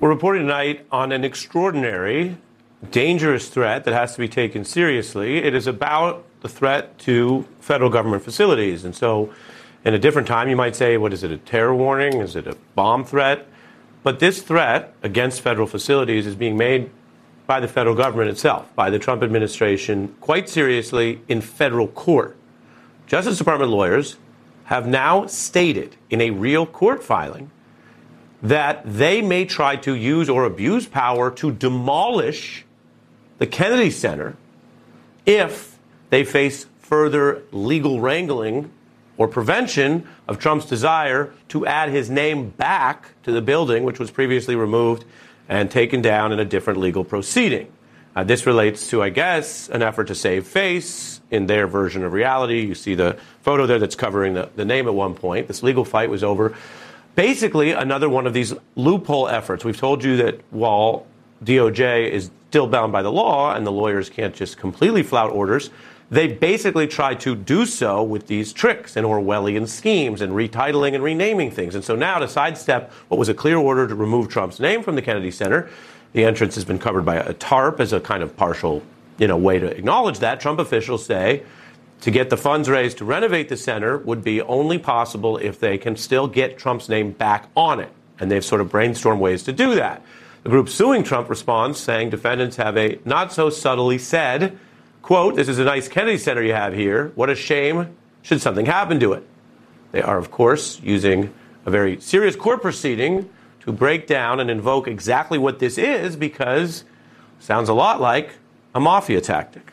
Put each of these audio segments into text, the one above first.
We're reporting tonight on an extraordinary, dangerous threat that has to be taken seriously. It is about the threat to federal government facilities. And so in a different time, you might say, what is it, a terror warning? Is it a bomb threat? But this threat against federal facilities is being made by the federal government itself, by the Trump administration, quite seriously in federal court. Justice Department lawyers have now stated in a real court filing that they may try to use or abuse power to demolish the Kennedy Center if they face further legal wrangling or prevention of Trump's desire to add his name back to the building, which was previously removed and taken down in a different legal proceeding. This relates to, I guess, an effort to save face in their version of reality. You see the photo there that's covering the name at one point. This legal fight was over. Basically, another one of these loophole efforts. We've told you that while DOJ is still bound by the law and the lawyers can't just completely flout orders, they basically try to do so with these tricks and Orwellian schemes and retitling and renaming things. And so now, to sidestep what was a clear order to remove Trump's name from the Kennedy Center, the entrance has been covered by a tarp as a kind of partial, way to acknowledge that. Trump officials say to get the funds raised to renovate the center would be only possible if they can still get Trump's name back on it. And they've sort of brainstormed ways to do that. The group suing Trump responds, saying defendants have a not so subtly said, quote, "This is a nice Kennedy Center you have here. What a shame should something happen to it." They are, of course, using a very serious court proceeding to break down and invoke exactly what this is, because it sounds a lot like a mafia tactic.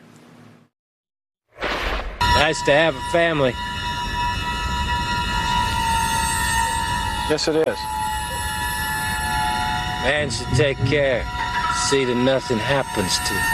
Nice to have a family. Yes, it is. Man should take care. See that nothing happens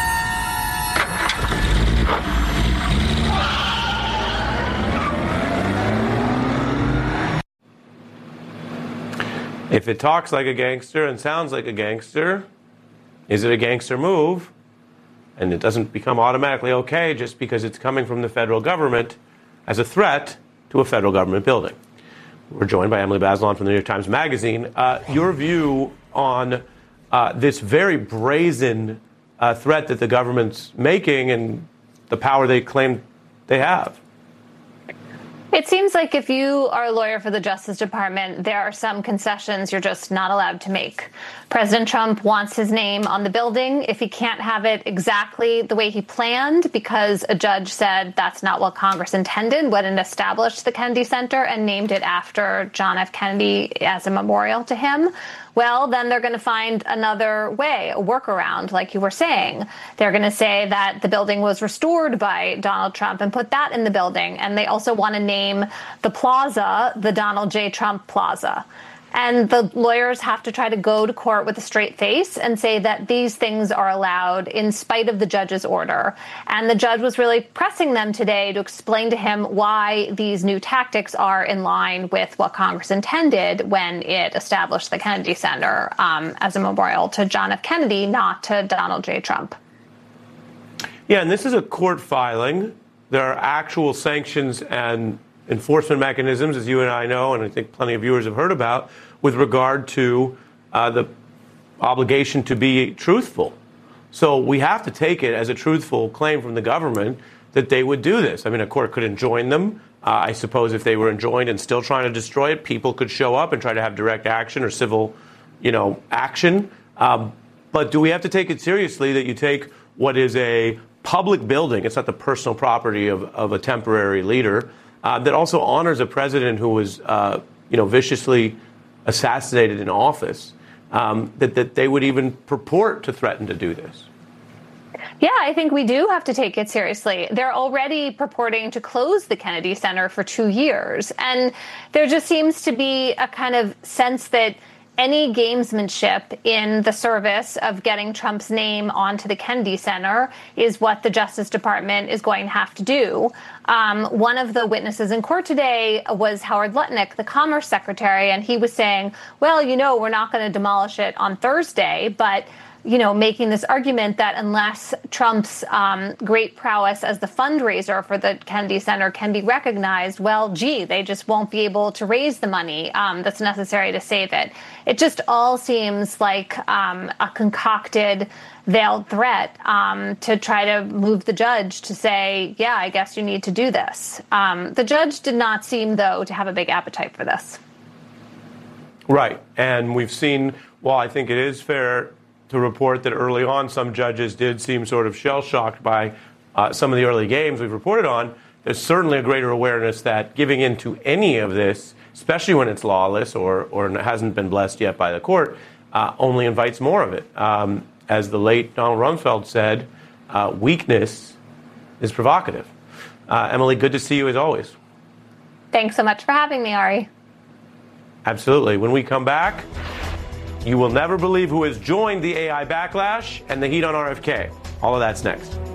to him. If it talks like a gangster and sounds like a gangster, is it a gangster move? And it doesn't become automatically okay just because it's coming from the federal government as a threat to a federal government building. We're joined by Emily Bazelon from the New York Times Magazine. Your view on this very brazen threat that the government's making and the power they claim they have? It seems like if you are a lawyer for the Justice Department, there are some concessions you're just not allowed to make. President Trump wants his name on the building. If he can't have it exactly the way he planned because a judge said that's not what Congress intended when it established the Kennedy Center and named it after John F. Kennedy as a memorial to him, well, then they're going to find another way, a workaround, like you were saying. They're going to say that the building was restored by Donald Trump and put that in the building. And they also want to name the plaza the Donald J. Trump Plaza. And the lawyers have to try to go to court with a straight face and say that these things are allowed in spite of the judge's order. And the judge was really pressing them today to explain to him why these new tactics are in line with what Congress intended when it established the Kennedy Center as a memorial to John F. Kennedy, not to Donald J. Trump. Yeah, and this is a court filing. There are actual sanctions and enforcement mechanisms, as you and I know, and I think plenty of viewers have heard about, with regard to the obligation to be truthful. So we have to take it as a truthful claim from the government that they would do this. I mean, a court could enjoin them. I suppose if they were enjoined and still trying to destroy it, people could show up and try to have direct action or civil, action. But do we have to take it seriously that you take what is a public building, it's not the personal property of a temporary leader, that also honors a president who was, viciously assassinated in office, that they would even purport to threaten to do this? Yeah, I think we do have to take it seriously. They're already purporting to close the Kennedy Center for 2 years. And there just seems to be a kind of sense that any gamesmanship in the service of getting Trump's name onto the Kennedy Center is what the Justice Department is going to have to do. One of the witnesses in court today was Howard Lutnick, the Commerce Secretary, and he was saying, well, we're not going to demolish it on Thursday, but making this argument that unless Trump's great prowess as the fundraiser for the Kennedy Center can be recognized, well, they just won't be able to raise the money that's necessary to save it. It just all seems like a concocted, veiled threat to try to move the judge to say, yeah, I guess you need to do this. The judge did not seem, though, to have a big appetite for this. Right. And we've seen, while I think it is fair to report that early on some judges did seem sort of shell-shocked by some of the early games we've reported on, there's certainly a greater awareness that giving in to any of this, especially when it's lawless or hasn't been blessed yet by the court, only invites more of it. As the late Donald Rumsfeld said, weakness is provocative. Emily, good to see you as always. Thanks so much for having me, Ari. Absolutely. When we come back, you will never believe who has joined the AI backlash and the heat on RFK. All of that's next.